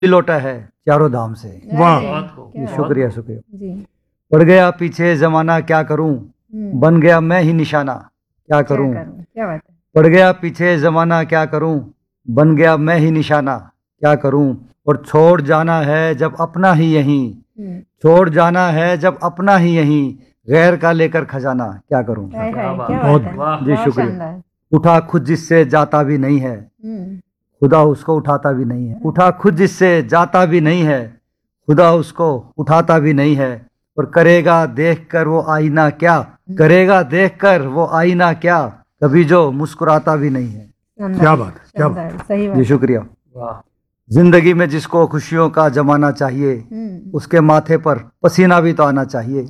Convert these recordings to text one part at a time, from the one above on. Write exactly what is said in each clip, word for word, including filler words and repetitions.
लौटा है चारों धाम से। वाह, शुक्रिया शुक्रिया। पड़ गया पीछे जमाना क्या करूं, बन गया मैं ही निशाना क्या करूं। क्या बात है। पड़ गया पीछे जमाना क्या करूं, बन गया मैं ही निशाना क्या करूं। और छोड़ जाना है जब अपना ही यहीं, छोड़ जाना है जब अपना ही यहीं, गैर का लेकर खजाना क्या करूं। बहुत जी शुक्रिया। उठा खुद जिससे जाता भी नहीं है, खुदा उसको उठाता भी नहीं है। उठा खुद जिससे जाता भी नहीं है, खुदा उसको उठाता भी नहीं है। और करेगा देखकर वो आईना क्या, करेगा देखकर वो आईना क्या, कभी जो मुस्कुराता भी नहीं है। क्या बात है, क्या बात। सही बात। जी शुक्रिया। जिंदगी में जिसको खुशियों का जमाना चाहिए, उसके माथे पर पसीना भी तो आना चाहिए।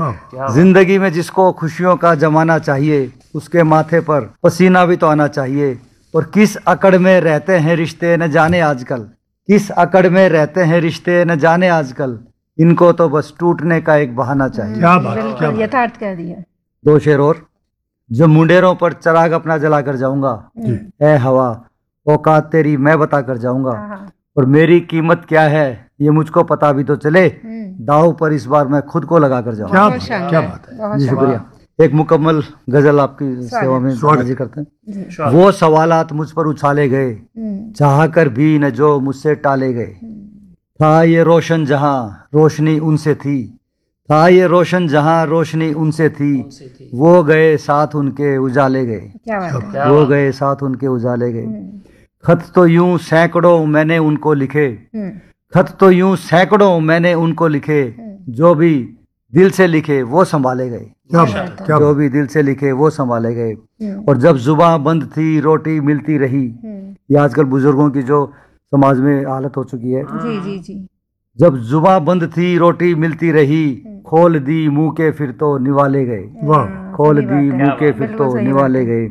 जिंदगी में जिसको खुशियों का जमाना चाहिए, उसके माथे पर पसीना भी तो आना चाहिए। और किस अकड़ में रहते हैं रिश्ते न जाने आजकल, किस अकड़ में रहते हैं रिश्ते न जाने आजकल, इनको तो बस टूटने का एक बहाना चाहिए। क्या बात, क्या बात। यथार्थ कह दिया। दो शेर और। जब मुंडेरों पर चराग अपना जला कर जाऊंगा, ऐ हवा औकात तेरी मैं बता कर जाऊंगा। और मेरी कीमत क्या है ये मुझको पता भी तो चले, दाव पर इस बार मैं खुद को लगा कर जाऊंगा। क्या क्या बात है। जी शुक्रिया। एक मुकम्मल गजल आपकी सेवा में हाजिर करते हैं। वो सवालात मुझ पर उछाले गए, चाह कर भी न जो मुझसे टाले गए। था ये रोशन जहां रोशनी उनसे थी, था ये रोशन जहां रोशनी उनसे थी, वो गए साथ उनके उजाले गए। वो गए साथ उनके उजाले गए। खत तो यूं सैकड़ों मैंने उनको लिखे, खत तो यूं सैकड़ों मैंने उनको लिखे, जो भी दिल से लिखे वो संभाले गए। जो भी दिल से लिखे वो संभाले गए। और जब जुबान बंद थी रोटी मिलती रही, ये आजकल बुजुर्गों की जो समाज में हालत हो चुकी है। जी जी जी। जब जुबान बंद थी रोटी मिलती रही, खोल दी मुंह के फिर तो निवाले गए। खोल दी मुंह के फिर तो निवाले गए।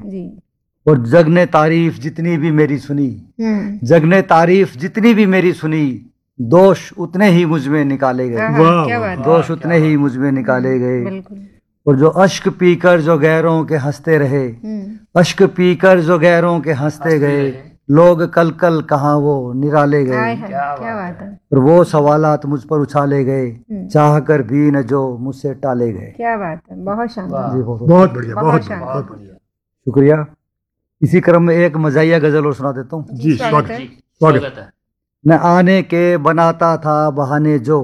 और जग ने तारीफ जितनी भी मेरी सुनी, जग ने तारीफ जितनी भी मेरी सुनी, दोष उतने ही मुझ में निकाले गए। दोष उतने ही मुझ में निकाले गए। और जो अश्क पीकर जो गैरों के हंसते रहे, अश्क पीकर जो गैरों के हंसते गए, लोग कल कल कहाँ वो निराले गए। क्या बात है। और वो सवालात मुझ पर उछाले गए, चाह कर भी न जो मुझसे टाले गए। क्या बात है। बहुत शानदार। जी बहुत बहुत बढ़िया, बहुत बहुत बढ़िया। शुक्रिया। इसी क्रम में एक मजाहिया गजल और सुना देता हूँ। जी स्वागत है, स्वागत है। न आने के बनाता था बहाने जो,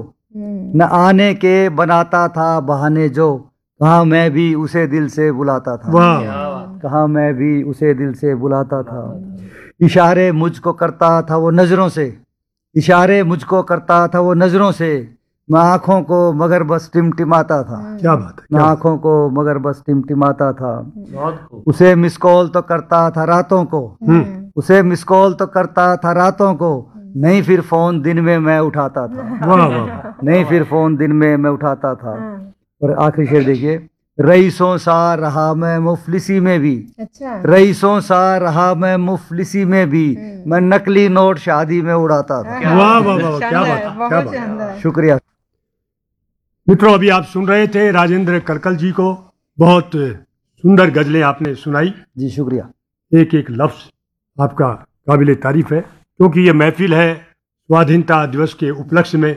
न आने के बनाता था बहाने जो, कहाँ मैं भी उसे दिल से बुलाता था। कहाँ मैं भी उसे दिल से बुलाता था। इशारे मुझको करता था वो नजरों से, इशारे मुझको करता था वो नजरों से, मैं आंखों को मगर बस टिमटिमाता था। क्या बात है। मैं आंखों को मगर बस टिमटिमाता था। उसे मिस कॉल तो करता था रातों को, उसे मिस कॉल तो करता था रातों को, नहीं फिर फोन दिन में मैं उठाता था। नहीं फिर फोन दिन में मैं उठाता था। और आखिरी शेर देखिए। रईसों सा रहा मैं मुफलिसी में भी, अच्छा। रईसों सा रहा मैं मुफलिसी में भी, मैं नकली नोट शादी में उड़ाता था। वाह वाह वाह, क्या बात, क्या बात। शुक्रिया। मित्रों, अभी आप सुन रहे थे राजेंद्र करकल जी को। बहुत सुंदर गजलें आपने सुनाई। जी शुक्रिया। एक एक लफ्ज आपका काबिले तारीफ है, क्योंकि ये महफिल है स्वाधीनता दिवस के उपलक्ष्य में,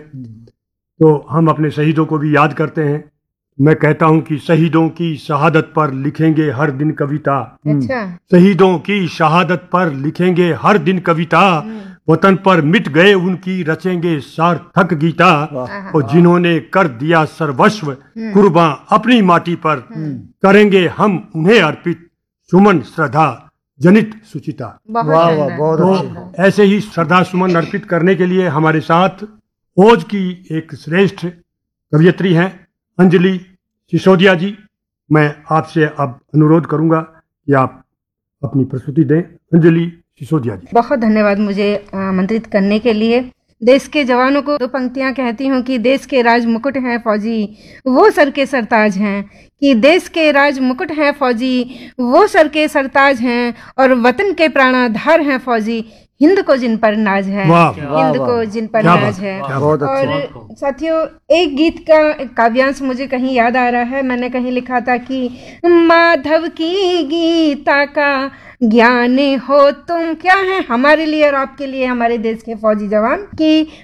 तो हम अपने शहीदों को भी याद करते हैं। मैं कहता हूं कि शहीदों की शहादत पर लिखेंगे हर दिन कविता। अच्छा। शहीदों की शहादत पर लिखेंगे हर दिन कविता, वतन पर मिट गए उनकी रचेंगे सार्थक गीता। और जिन्होंने कर दिया सर्वस्व कुर्बान अपनी माटी पर, करेंगे हम उन्हें अर्पित सुमन श्रद्धा जनित सुचिता। वाह वाह, बहुत तो ऐसे ही श्रद्धा सुमन अर्पित करने के लिए हमारे साथ ओज की एक श्रेष्ठ कवयित्री हैं अंजलि सिसोदिया जी। मैं आपसे अब अनुरोध करूंगा कि आप अपनी प्रस्तुति दें। अंजलि सिसोदिया जी। बहुत धन्यवाद मुझे आमंत्रित करने के लिए। देश के जवानों को दो पंक्तियां कहती हूँ कि देश के राज मुकुट हैं फौजी, वो सर के सरताज हैं। कि देश के राज मुकुट हैं फौजी, वो सर के सरताज हैं, और वतन के प्राणाधार हैं फौजी, हिंद को जिन पर नाज है। हिंद को जिन पर नाज है। और साथियों, एक गीत का काव्यांश मुझे कहीं याद आ रहा है। मैंने कहीं लिखा था कि माधव की गीता का ज्ञानी हो तुम क्या है हमारे लिए और आपके लिए, हमारे देश के फौजी जवान, कि